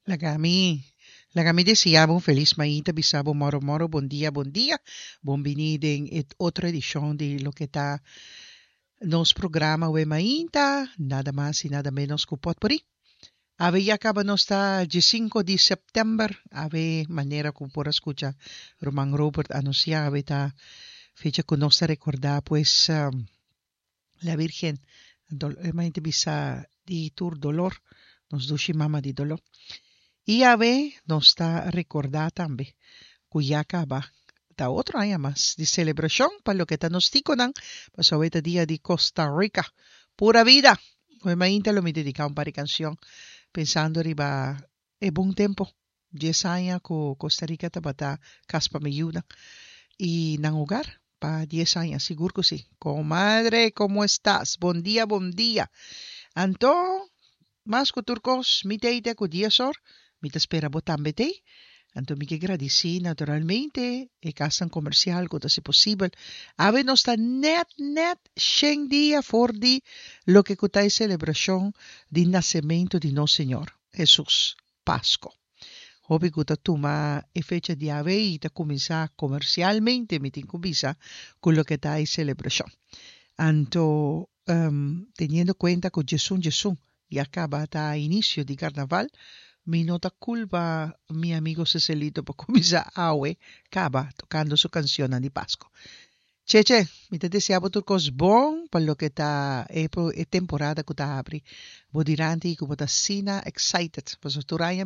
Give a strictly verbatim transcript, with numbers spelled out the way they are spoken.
Lagami. Lagami deseamos feliz mañana, bisabo moro moro, buen día, buen día. Bienvenido en et- otra edición de lo que está nos programa de mañana, nada más y nada menos que potpourri. Ave ya acaba nos está de cinco de septiembre, ave manera que por escuchar Roman Robert anunciar, ave ta fecha que nos recordar pues um, la Virgen, dol, eh, mañana bisa di tur dolor, nos dushi mama di dolor. Y ave nos está recordar también Cuyaka ba ta otro año más de celebración para lo que está nos ticonan pues ahorita día de Costa Rica pura vida hoy mañana lo me dedicado para canción pensando arriba es buen tiempo diez años que Costa Rica tabata caspa me ayuda y nan hogar para diez años seguro que sí comadre ¿cómo estás? Buen día buen día Anto más que turcos mi teite que diez horas mi te espera botan bete Anto mi que agradeci naturalmente e casan comercial quando se possível. Ave nos está net net cem dia for di lo que kutai celebração de nascimento de nosso Senhor Jesus Páscoa. Hobby kuta tuma e fecha de ave e ta começar comercialmente mi tin começa con lo que tai celebração. Anto um, teniendo cuenta que Jesús Jesús y acaba hasta inicio de carnaval mi nota culpa mi amigo Cecilito por comienza awe caba tocando su canción de Pascua. Cheche, mi te deseaba tu cos bon per lo che ta è, è temporada che ta apri. Bo diranti che ta sina excited. Pas tu raya